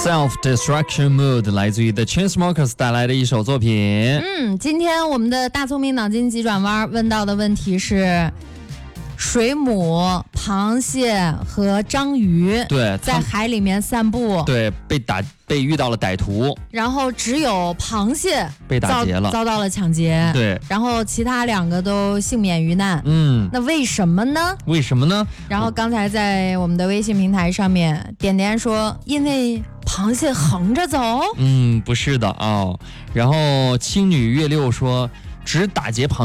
Self-Destruction Mood 来自于 The Chainsmokers 带来的一首作品。 今天我们的大聪明脑筋急转弯问到的问题是水母、螃蟹和章鱼对， 在海里面散步， 对，被遇到了歹徒， 然后只有螃蟹被打劫了， 遭到了抢劫， 对， 然后其他两个都幸免于难。那为什么呢？ 为什么呢？ 然后刚才在我们的微信平台上面，点点说因为螃蟹横着走。 不是的啊。然后青女月六说只打劫螃蟹